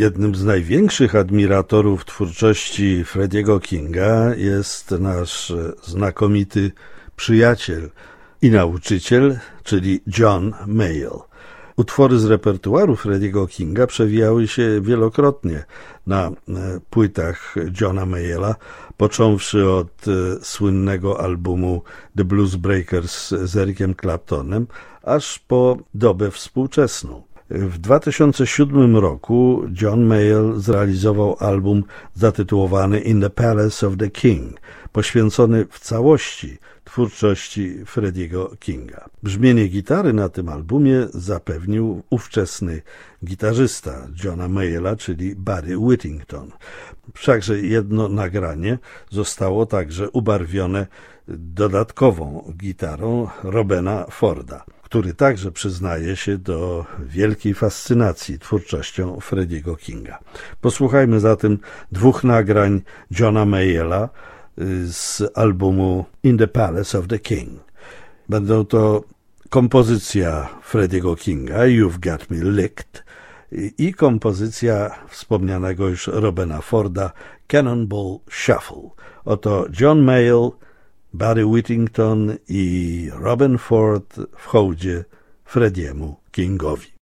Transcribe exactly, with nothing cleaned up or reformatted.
Jednym z największych admiratorów twórczości Frediego Kinga jest nasz znakomity przyjaciel i nauczyciel, czyli John Mayall. Utwory z repertuaru Frediego Kinga przewijały się wielokrotnie na płytach Johna Mayalla, począwszy od słynnego albumu The Blues Breakers z Ericiem Claptonem, aż po dobę współczesną. W dwa tysiące siódmym roku John Mayall zrealizował album zatytułowany In the Palace of the King, poświęcony w całości twórczości Frediego Kinga. Brzmienie gitary na tym albumie zapewnił ówczesny gitarzysta Johna Mayalla, czyli Buddy Whittington. Wszakże jedno nagranie zostało także ubarwione dodatkową gitarą Robena Forda, który także przyznaje się do wielkiej fascynacji twórczością Frediego Kinga. Posłuchajmy zatem dwóch nagrań Johna Mayalla z albumu In the Palace of the King. Będą to kompozycja Frediego Kinga, You've Got Me Licked, i kompozycja wspomnianego już Robena Forda, Cannonball Shuffle. Oto John Mayall, Buddy Whittington i Robin Ford w hołdzie Frediemu Kingowi.